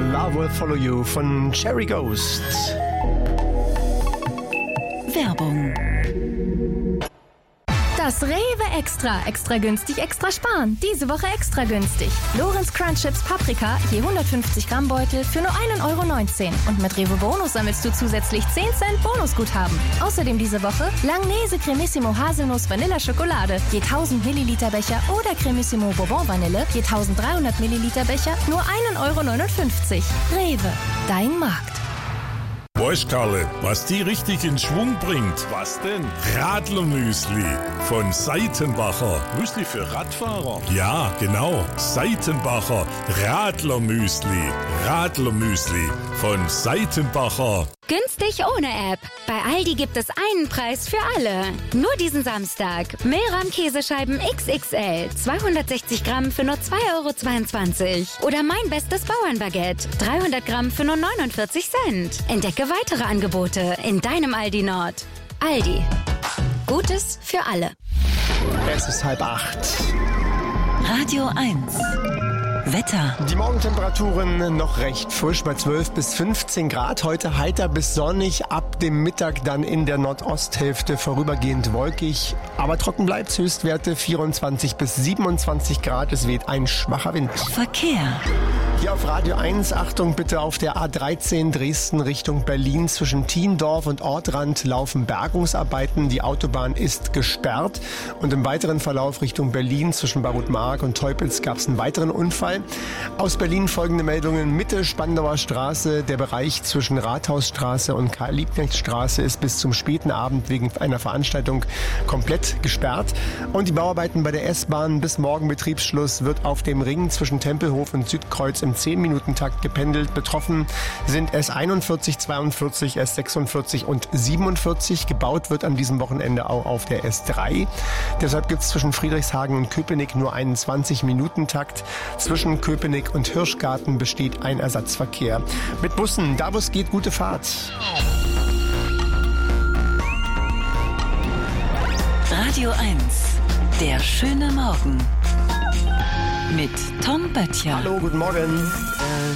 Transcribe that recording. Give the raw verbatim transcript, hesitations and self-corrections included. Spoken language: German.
Love Will Follow You von Cherry Ghost. Werbung. Das Rewe Extra. Extra günstig, extra sparen. Diese Woche extra günstig. Lorenz Crunch Chips Paprika, je hundertfünfzig Gramm Beutel für nur ein Euro neunzehn. Und mit Rewe Bonus sammelst du zusätzlich zehn Cent Bonusguthaben. Außerdem diese Woche Langnese Cremissimo Haselnuss Vanilla Schokolade, je tausend Milliliter Becher oder Cremissimo Bourbon Vanille, je eintausenddreihundert Milliliter Becher, nur ein Euro neunundfünfzig. Rewe, dein Markt. Weißt Karle, was die richtig in Schwung bringt? Was denn? Radlermüsli von Seitenbacher. Müsli für Radfahrer? Ja, genau. Seitenbacher Radlermüsli. Radlermüsli von Seitenbacher. Günstig ohne App. Bei Aldi gibt es einen Preis für alle. Nur diesen Samstag. Mehlrahm Käsescheiben X X L. zweihundertsechzig Gramm für nur zwei Euro zweiundzwanzig. Oder mein bestes Bauernbaguette. dreihundert Gramm für nur neunundvierzig Cent. Entdecke weitere Angebote in deinem Aldi Nord. Aldi. Gutes für alle. Es ist halb acht. Radio eins. Wetter. Die Morgentemperaturen noch recht frisch bei zwölf bis fünfzehn Grad. Heute heiter bis sonnig. Ab dem Mittag dann in der Nordosthälfte vorübergehend wolkig. Aber trocken bleibt, Höchstwerte vierundzwanzig bis siebenundzwanzig Grad. Es weht ein schwacher Wind. Verkehr. Hier auf Radio eins, Achtung bitte, auf der A dreizehn Dresden Richtung Berlin zwischen Thiendorf und Ortrand laufen Bergungsarbeiten. Die Autobahn ist gesperrt. Und im weiteren Verlauf Richtung Berlin zwischen Barutmark und Teupitz gab es einen weiteren Unfall. Aus Berlin folgende Meldungen. Mitte Spandauer Straße, der Bereich zwischen Rathausstraße und Karl-Liebknecht-Straße ist bis zum späten Abend wegen einer Veranstaltung komplett gesperrt. Und die Bauarbeiten bei der S-Bahn bis morgen Betriebsschluss wird auf dem Ring zwischen Tempelhof und Südkreuz im zehn Minuten Takt gependelt. Betroffen sind S einundvierzig, zweiundvierzig, S sechsundvierzig und siebenundvierzig. Gebaut wird an diesem Wochenende auch auf der S drei. Deshalb gibt es zwischen Friedrichshagen und Köpenick nur einen zwanzig Minuten Takt. Zwischen Köpenick und Hirschgarten besteht ein Ersatzverkehr. Mit Bussen, da wo es geht, gute Fahrt. Radio eins. Der schöne Morgen. Mit Tom Böttcher. Hallo, guten Morgen.